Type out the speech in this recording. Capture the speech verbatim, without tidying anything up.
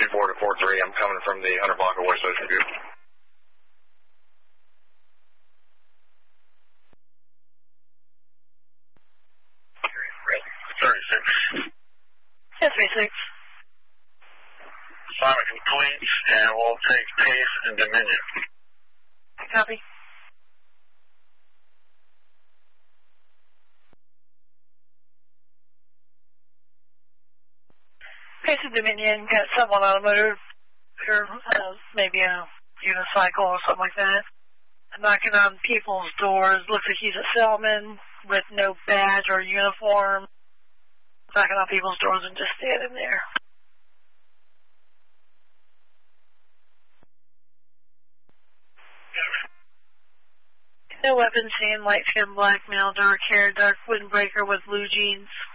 two four to four three. I'm coming from the Hunter block of West Ocean View. thirty-six. Yeah, thirty-six. Assignment complete, and we'll take Pace and Dominion. Copy. Pace and Dominion, got someone on a motor, or uh, maybe a unicycle or something like that, knocking on people's doors. Looks like he's a cellman with no badge or uniform, knocking on people's doors and just standing there. No weapons seen, light skin, black male, dark hair, dark windbreaker with blue jeans.